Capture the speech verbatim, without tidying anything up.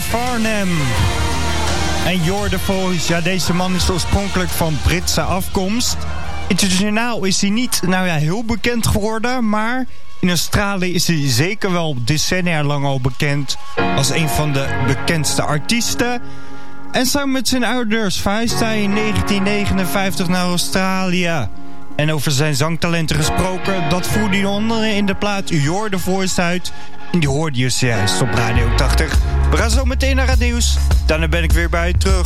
Farnham. En You're the Voice, ja, deze man is oorspronkelijk van Britse afkomst. Internationaal is hij niet, nou ja, heel bekend geworden, maar in Australië is hij zeker wel decennia lang al bekend als een van de bekendste artiesten. En samen met zijn ouders verhuisde hij in negentien negenenvijftig naar Australië. En over zijn zangtalenten gesproken, dat voerde hij onder in de plaat You're the Voice uit. En die hoorde je juist op Radio tachtig. We gaan zo meteen naar het nieuws. Daarna ben ik weer bij je terug.